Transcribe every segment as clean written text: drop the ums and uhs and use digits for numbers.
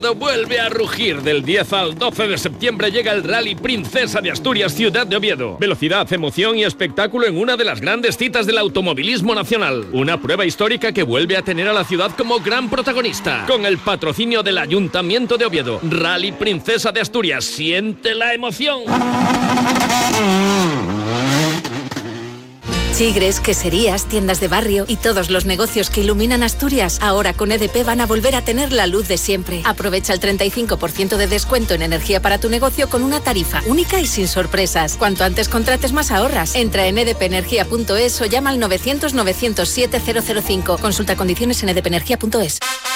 Vuelve a rugir. Del 10 al 12 de septiembre llega el Rally Princesa de Asturias, Ciudad de Oviedo. Velocidad, emoción y espectáculo en una de las grandes citas del automovilismo nacional. Una prueba histórica que vuelve a tener a la ciudad como gran protagonista. Con el patrocinio del Ayuntamiento de Oviedo. Rally Princesa de Asturias. Siente la emoción. Chigres, queserías, tiendas de barrio y todos los negocios que iluminan Asturias, ahora con EDP van a volver a tener la luz de siempre. Aprovecha el 35% de descuento en energía para tu negocio con una tarifa única y sin sorpresas. Cuanto antes contrates, más ahorras. Entra en edpenergia.es o llama al 900-907-005. Consulta condiciones en edpenergia.es.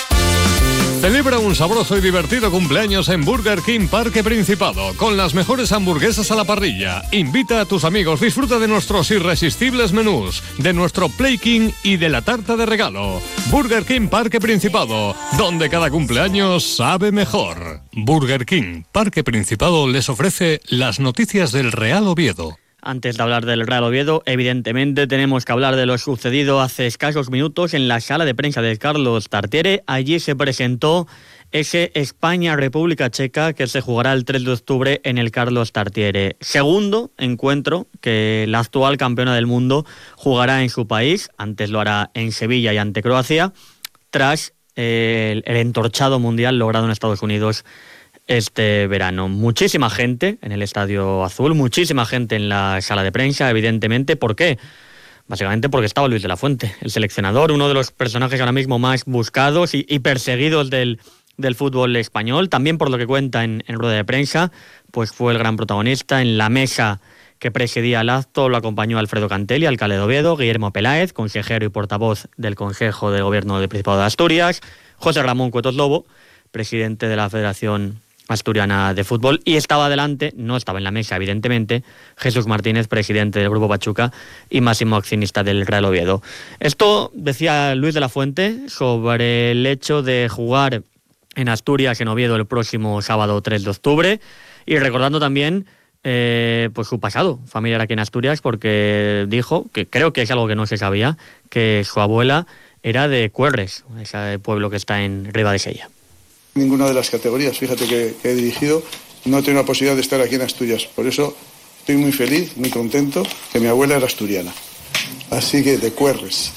Celebra un sabroso y divertido cumpleaños en Burger King Parque Principado, con las mejores hamburguesas a la parrilla. Invita a tus amigos, disfruta de nuestros irresistibles menús, de nuestro Play King y de la tarta de regalo. Burger King Parque Principado, donde cada cumpleaños sabe mejor. Burger King Parque Principado les ofrece las noticias del Real Oviedo. Antes de hablar del Real Oviedo, evidentemente tenemos que hablar de lo sucedido hace escasos minutos en la sala de prensa de Carlos Tartiere. Allí se presentó ese España-República Checa que se jugará el 3 de octubre en el Carlos Tartiere. Segundo encuentro que la actual campeona del mundo jugará en su país. Antes lo hará en Sevilla y ante Croacia, tras el entorchado mundial logrado en Estados Unidos este verano. Muchísima gente en el Estadio Azul, muchísima gente en la sala de prensa, evidentemente. ¿Por qué? Básicamente porque estaba Luis de la Fuente, el seleccionador, uno de los personajes ahora mismo más buscados y perseguidos del fútbol español. También por lo que cuenta en rueda de prensa, pues fue el gran protagonista. En la mesa que presidía el acto lo acompañó Alfredo Cantelli, alcalde de Oviedo, Guillermo Peláez, consejero y portavoz del Consejo de Gobierno del Principado de Asturias, José Ramón Cuetos Lobo, presidente de la Federación Asturiana de Fútbol, y estaba delante, no estaba en la mesa evidentemente, Jesús Martínez, presidente del Grupo Pachuca y máximo accionista del Real Oviedo. Esto decía Luis de la Fuente sobre el hecho de jugar en Asturias, en Oviedo, el próximo sábado 3 de octubre, y recordando también pues su pasado familiar aquí en Asturias, porque dijo, que creo que es algo que no se sabía, que su abuela era de Cuerres, ese pueblo que está en Ribadesella. Ninguna de las categorías, fíjate que he dirigido, no tengo la posibilidad de estar aquí en Asturias. Por eso estoy muy feliz, muy contento, que mi abuela era asturiana. Así que de Cuerres.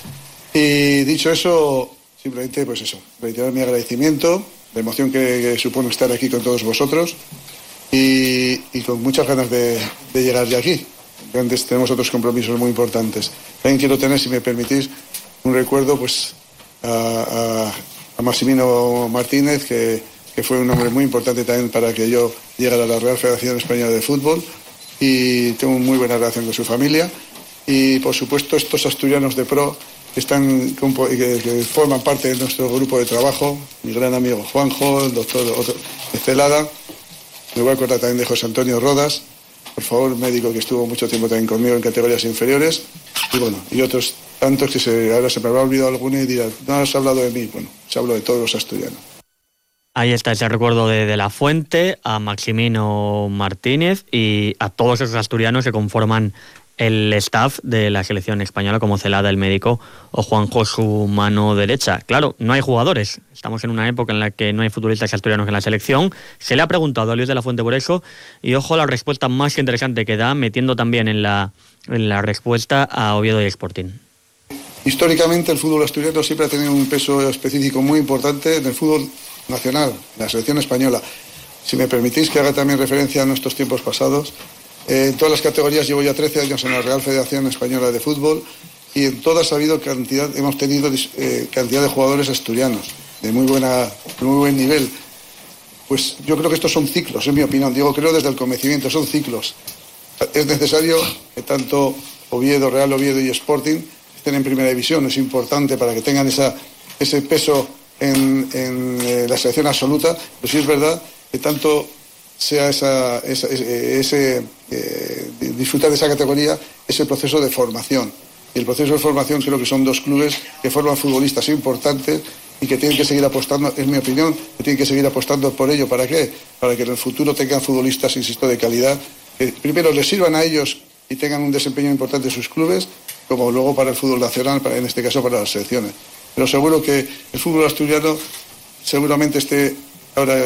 Y dicho eso, simplemente pues eso, reiterar mi agradecimiento, la emoción que supone estar aquí con todos vosotros y con muchas ganas de llegar ya aquí. Antes tenemos otros compromisos muy importantes. También quiero tener, si me permitís, un recuerdo pues a Maximino Martínez, que fue un hombre muy importante también para que yo llegara a la Real Federación Española de Fútbol, y tengo muy buena relación con su familia, y por supuesto estos asturianos de pro que forman parte de nuestro grupo de trabajo, mi gran amigo Juanjo, el doctor Celada, me voy a acordar también de José Antonio Rodas, por favor, médico que estuvo mucho tiempo también conmigo en categorías inferiores, y bueno, y otros tantos que ahora se me habrá olvidado alguno y dirán, no has hablado de mí. Bueno, se habló de todos los asturianos. Ahí está ese recuerdo de la Fuente, a Maximino Martínez y a todos esos asturianos que conforman el staff de la selección española, como Celada, el médico, o Juanjo, su mano derecha. Claro, no hay jugadores. Estamos en una época en la que no hay futbolistas asturianos en la selección. Se le ha preguntado a Luis de la Fuente por eso, y ojo la respuesta más interesante que da, metiendo también en la respuesta a Oviedo y Sporting. Históricamente el fútbol asturiano siempre ha tenido un peso específico muy importante en el fútbol nacional, en la selección española. Si me permitís que haga también referencia a nuestros tiempos pasados, en todas las categorías llevo ya 13 años en la Real Federación Española de Fútbol, y en todas hemos tenido cantidad de jugadores asturianos de muy buen nivel. Pues yo creo que estos son ciclos, en mi opinión, creo desde el convencimiento, son ciclos. Es necesario que tanto Oviedo, Real Oviedo y Sporting estén en primera división, es importante para que tengan ese peso en la selección absoluta, pero sí es verdad que tanto sea disfrutar de esa categoría, ese proceso de formación. Y el proceso de formación creo que son dos clubes que forman futbolistas importantes y que tienen que seguir apostando, es mi opinión, que tienen que seguir apostando por ello. ¿Para qué? Para que en el futuro tengan futbolistas, insisto, de calidad, que primero les sirvan a ellos y tengan un desempeño importante en sus clubes, como luego para el fútbol nacional, en este caso para las selecciones. Pero seguro que el fútbol asturiano seguramente esté ahora